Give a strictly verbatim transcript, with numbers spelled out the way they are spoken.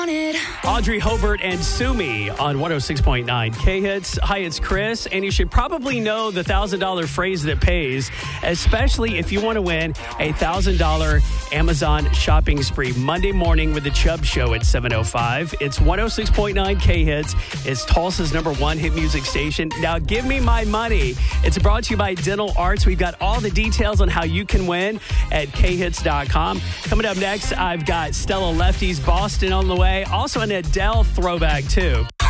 Audrey Hobart and Sumi on one oh six point nine K-Hits. Hi, it's Chris, and you should probably know the one thousand dollars phrase that pays, especially if you want to win a one thousand dollars Amazon shopping spree Monday morning with the Chubb Show at seven oh five. It's one oh six point nine K-Hits. It's Tulsa's number one hit music station. Now, give me my money. It's brought to you by Dental Arts. We've got all the details on how you can win at K hits dot com. Coming up next, I've got Stella Lefty's Boston on the way. Also, an Adele throwback, too.